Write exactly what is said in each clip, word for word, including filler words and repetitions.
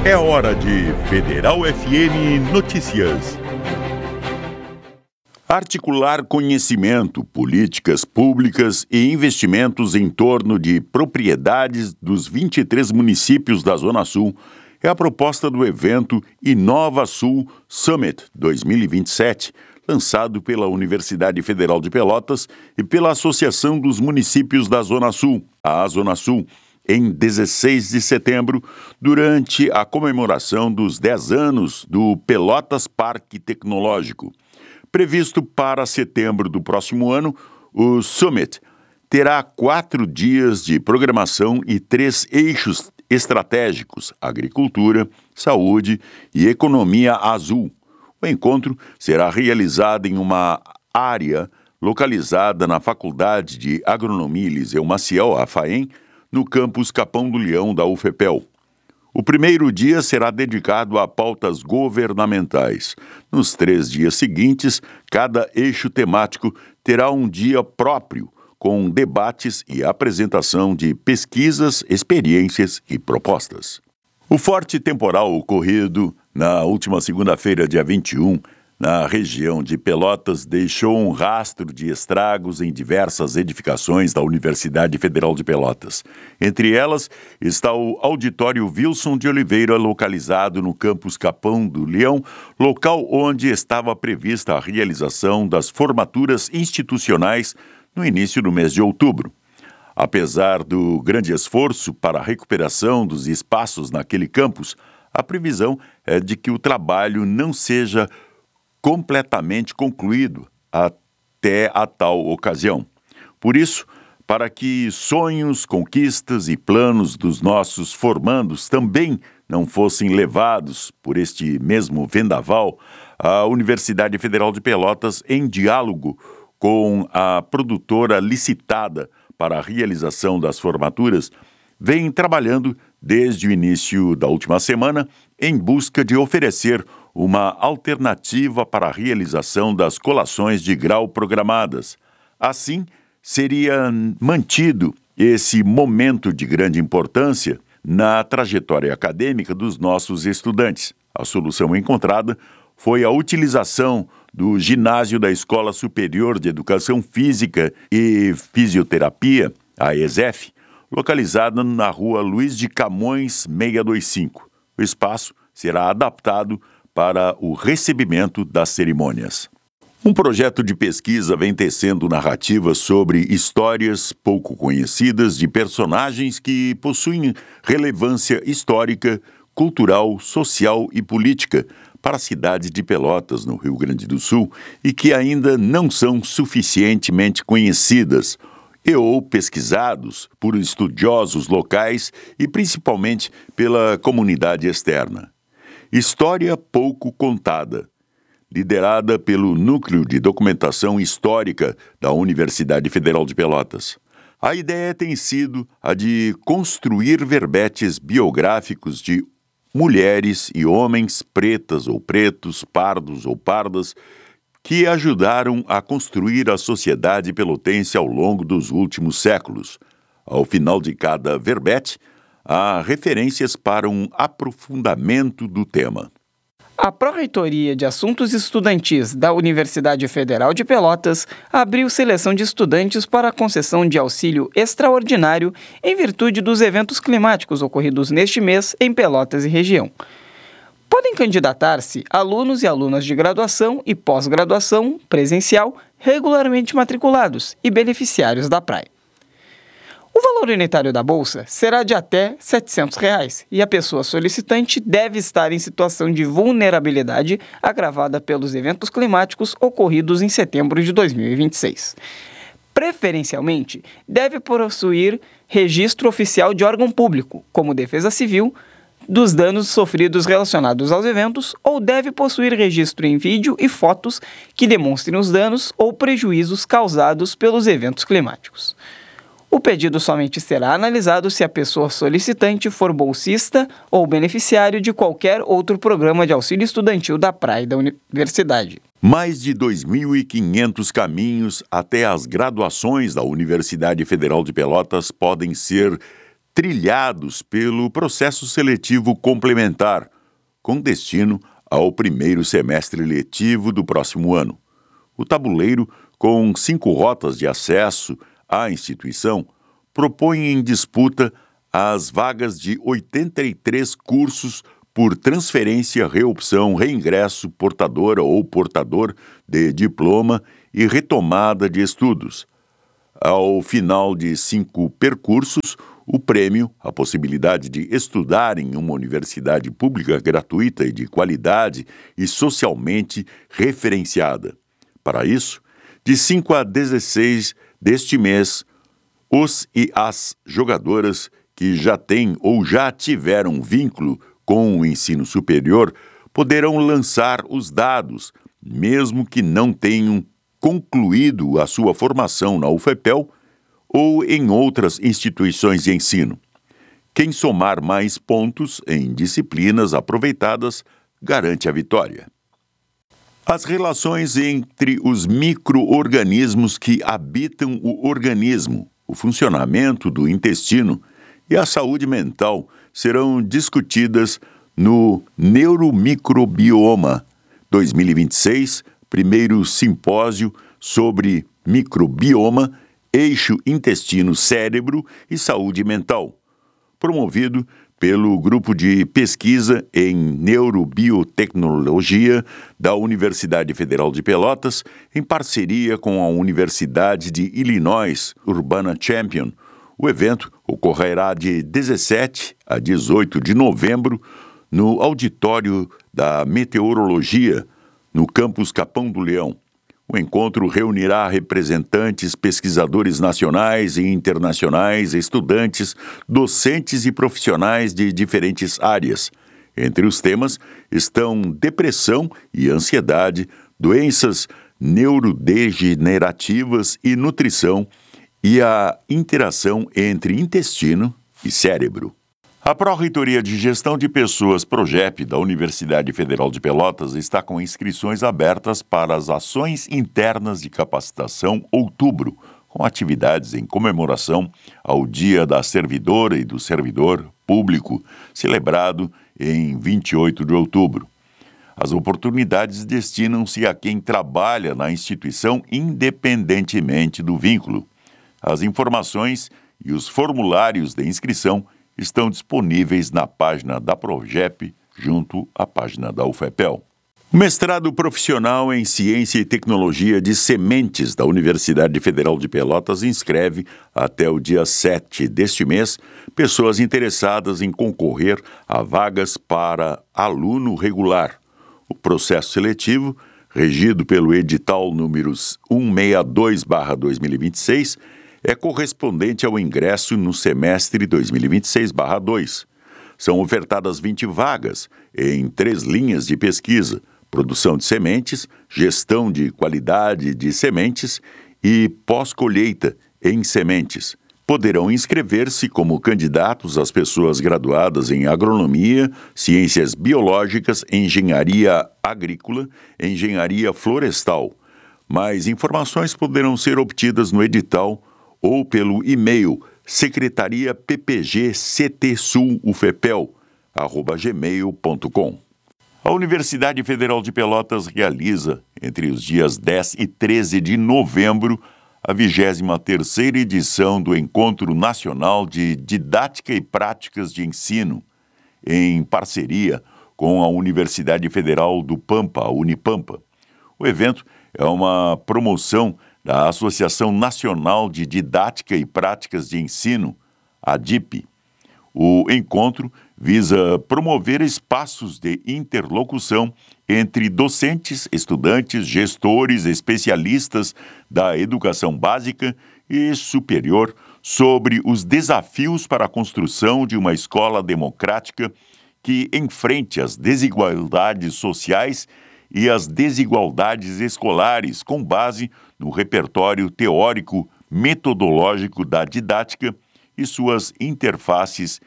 É hora de Federal F M Notícias. Articular conhecimento, políticas públicas e investimentos em torno de propriedades dos vinte e três municípios da Zona Sul é a proposta do evento Inova Sul Summit dois mil e vinte e sete, lançado pela Universidade Federal de Pelotas e pela Associação dos Municípios da Zona Sul, a Zona Sul, em dezesseis de setembro, durante a comemoração dos dez anos do Pelotas Parque Tecnológico. Previsto para setembro do próximo ano, o Summit terá quatro dias de programação e três eixos estratégicos: agricultura, saúde e economia azul. O encontro será realizado em uma área localizada na Faculdade de Agronomia Eliseu Maciel, a FAEM, no campus Capão do Leão da U F P E L. O primeiro dia será dedicado a pautas governamentais. Nos três dias seguintes, cada eixo temático terá um dia próprio, com debates e apresentação de pesquisas, experiências e propostas. O forte temporal ocorrido na última segunda-feira, dia vinte e um, na região de Pelotas, deixou um rastro de estragos em diversas edificações da Universidade Federal de Pelotas. Entre elas está o Auditório Wilson de Oliveira, localizado no campus Capão do Leão, local onde estava prevista a realização das formaturas institucionais no início do mês de outubro. Apesar do grande esforço para a recuperação dos espaços naquele campus, a previsão é de que o trabalho não seja completamente concluído até a tal ocasião. Por isso, para que sonhos, conquistas e planos dos nossos formandos também não fossem levados por este mesmo vendaval, a Universidade Federal de Pelotas, em diálogo com a produtora licitada para a realização das formaturas, vem trabalhando desde o início da última semana em busca de oferecer uma alternativa para a realização das colações de grau programadas. Assim, seria mantido esse momento de grande importância na trajetória acadêmica dos nossos estudantes. A solução encontrada foi a utilização do ginásio da Escola Superior de Educação Física e Fisioterapia, a ESEF, localizada na rua Luiz de Camões seiscentos e vinte e cinco. O espaço será adaptado para o recebimento das cerimônias. Um projeto de pesquisa vem tecendo narrativas sobre histórias pouco conhecidas de personagens que possuem relevância histórica, cultural, social e política para a cidade de Pelotas, no Rio Grande do Sul, e que ainda não são suficientemente conhecidas e ou pesquisados por estudiosos locais e principalmente pela comunidade externa. História pouco contada, liderada pelo Núcleo de Documentação Histórica da Universidade Federal de Pelotas. A ideia tem sido a de construir verbetes biográficos de mulheres e homens pretas ou pretos, pardos ou pardas, que ajudaram a construir a sociedade pelotense ao longo dos últimos séculos. Ao final de cada verbete, há referências para um aprofundamento do tema. A Pró-Reitoria de Assuntos Estudantis da Universidade Federal de Pelotas abriu seleção de estudantes para a concessão de auxílio extraordinário em virtude dos eventos climáticos ocorridos neste mês em Pelotas e região. Podem candidatar-se alunos e alunas de graduação e pós-graduação presencial regularmente matriculados e beneficiários da praia. O valor unitário da bolsa será de até setecentos reais e a pessoa solicitante deve estar em situação de vulnerabilidade agravada pelos eventos climáticos ocorridos em setembro de dois mil e vinte e seis. Preferencialmente, deve possuir registro oficial de órgão público, como Defesa Civil, dos danos sofridos relacionados aos eventos, ou deve possuir registro em vídeo e fotos que demonstrem os danos ou prejuízos causados pelos eventos climáticos. O pedido somente será analisado se a pessoa solicitante for bolsista ou beneficiário de qualquer outro programa de auxílio estudantil da praia e da universidade. Mais de dois mil e quinhentos caminhos até as graduações da Universidade Federal de Pelotas podem ser trilhados pelo processo seletivo complementar, com destino ao primeiro semestre letivo do próximo ano. O tabuleiro, com cinco rotas de acesso à instituição, propõe em disputa as vagas de oitenta e três cursos por transferência, reopção, reingresso, portadora ou portador de diploma e retomada de estudos. Ao final de cinco percursos, o prêmio, a possibilidade de estudar em uma universidade pública gratuita e de qualidade e socialmente referenciada. Para isso, de cinco a dezesseis deste mês, os e as jogadoras que já têm ou já tiveram vínculo com o ensino superior poderão lançar os dados, mesmo que não tenham concluído a sua formação na U F P E L ou em outras instituições de ensino. Quem somar mais pontos em disciplinas aproveitadas garante a vitória. As relações entre os micro-organismos que habitam o organismo, o funcionamento do intestino e a saúde mental serão discutidas no Neuromicrobioma dois mil e vinte e seis, primeiro simpósio sobre microbioma, eixo intestino-cérebro e saúde mental, promovido pelo Grupo de Pesquisa em Neurobiotecnologia da Universidade Federal de Pelotas, em parceria com a Universidade de Illinois Urbana-Champaign. O evento ocorrerá de dezessete a dezoito de novembro no auditório da Meteorologia, no campus Capão do Leão. O encontro reunirá representantes, pesquisadores nacionais e internacionais, estudantes, docentes e profissionais de diferentes áreas. Entre os temas estão depressão e ansiedade, doenças neurodegenerativas e nutrição, e a interação entre intestino e cérebro. A Pró-Reitoria de Gestão de Pessoas Progep da Universidade Federal de Pelotas está com inscrições abertas para as ações internas de capacitação outubro, com atividades em comemoração ao Dia da Servidora e do Servidor Público, celebrado em vinte e oito de outubro. As oportunidades destinam-se a quem trabalha na instituição independentemente do vínculo. As informações e os formulários de inscrição estão disponíveis na página da Progep, junto à página da U F P E L. O mestrado profissional em Ciência e Tecnologia de Sementes da Universidade Federal de Pelotas inscreve, até o dia sete deste mês, pessoas interessadas em concorrer a vagas para aluno regular. O processo seletivo, regido pelo edital números cento e sessenta e dois barra dois mil e vinte e seis, é correspondente ao ingresso no semestre dois mil e vinte e seis barra dois. São ofertadas vinte vagas em três linhas de pesquisa: produção de sementes, gestão de qualidade de sementes e pós-colheita em sementes. Poderão inscrever-se como candidatos as pessoas graduadas em agronomia, ciências biológicas, engenharia agrícola, engenharia florestal. Mais informações poderão ser obtidas no edital ou pelo e-mail secretaria p p g c t sul u f p e l arroba gmail ponto com. A Universidade Federal de Pelotas realiza, entre os dias dez e treze de novembro, a vigésima terceira edição do Encontro Nacional de Didática e Práticas de Ensino, em parceria com a Universidade Federal do Pampa, a Unipampa. O evento é uma promoção da Associação Nacional de Didática e Práticas de Ensino, a D I P. O encontro visa promover espaços de interlocução entre docentes, estudantes, gestores, especialistas da educação básica e superior sobre os desafios para a construção de uma escola democrática que enfrente as desigualdades sociais e as desigualdades escolares com base no repertório teórico metodológico da didática e suas interfaces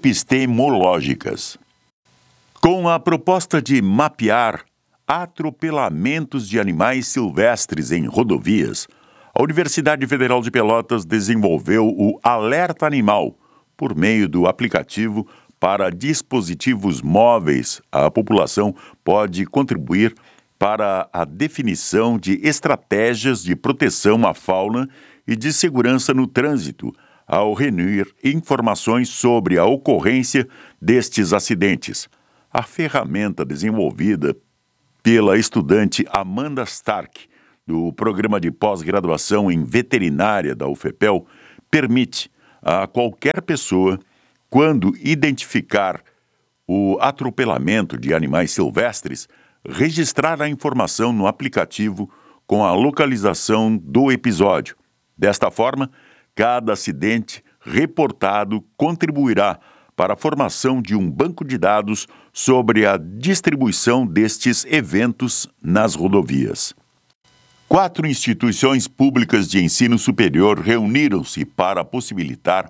epistemológicas. Com a proposta de mapear atropelamentos de animais silvestres em rodovias, a Universidade Federal de Pelotas desenvolveu o Alerta Animal, por meio do aplicativo para dispositivos móveis. A população pode contribuir para a definição de estratégias de proteção à fauna e de segurança no trânsito, ao reunir informações sobre a ocorrência destes acidentes. A ferramenta desenvolvida pela estudante Amanda Stark, do Programa de Pós-Graduação em Veterinária da U F P E L, permite a qualquer pessoa, quando identificar o atropelamento de animais silvestres, registrar a informação no aplicativo com a localização do episódio. Desta forma, cada acidente reportado contribuirá para a formação de um banco de dados sobre a distribuição destes eventos nas rodovias. Quatro instituições públicas de ensino superior reuniram-se para possibilitar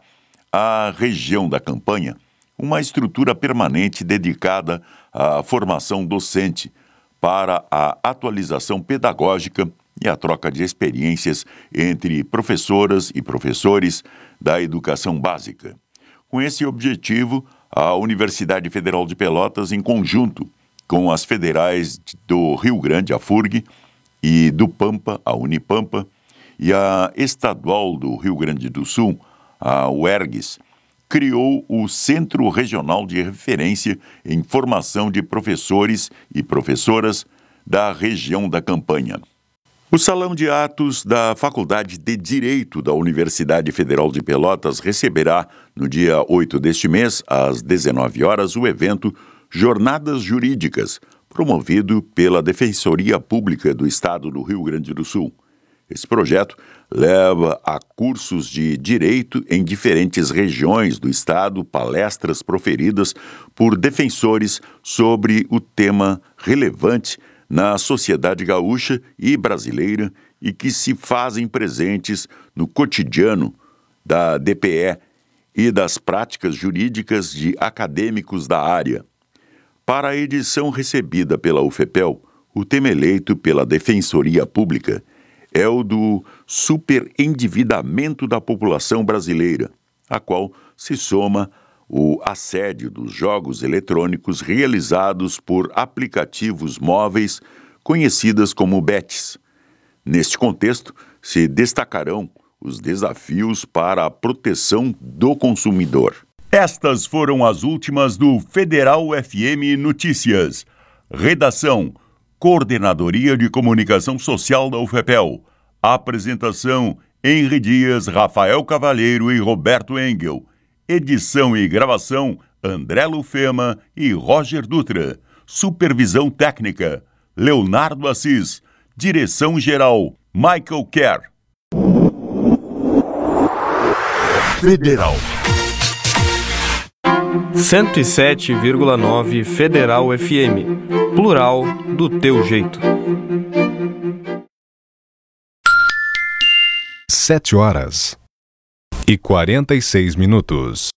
à região da Campanha uma estrutura permanente dedicada à formação docente para a atualização pedagógica e a troca de experiências entre professoras e professores da educação básica. Com esse objetivo, a Universidade Federal de Pelotas, em conjunto com as federais do Rio Grande, a FURG, e do Pampa, a Unipampa, e a Estadual do Rio Grande do Sul, a UERGS, criou o Centro Regional de Referência em Formação de Professores e Professoras da região da Campanha. O Salão de Atos da Faculdade de Direito da Universidade Federal de Pelotas receberá, no dia oito deste mês, às dezenove horas, o evento Jornadas Jurídicas, promovido pela Defensoria Pública do Estado do Rio Grande do Sul. Esse projeto leva a cursos de direito em diferentes regiões do estado, palestras proferidas por defensores sobre o tema relevante na sociedade gaúcha e brasileira e que se fazem presentes no cotidiano da D P E e das práticas jurídicas de acadêmicos da área. Para a edição recebida pela U F P E L, o tema eleito pela Defensoria Pública é o do superendividamento da população brasileira, a qual se soma o assédio dos jogos eletrônicos realizados por aplicativos móveis conhecidas como bets. Neste contexto, se destacarão os desafios para a proteção do consumidor. Estas foram as últimas do Federal F M Notícias. Redação: Coordenadoria de Comunicação Social da U F P E L. Apresentação: Henri Dias, Rafael Cavalheiro e Roberto Engel. Edição e gravação: André Lufema e Roger Dutra. Supervisão técnica: Leonardo Assis. Direção-geral: Michael Kerr. Federal. cento e sete vírgula nove Federal F M. Plural do teu jeito. Sete horas e quarenta e seis minutos.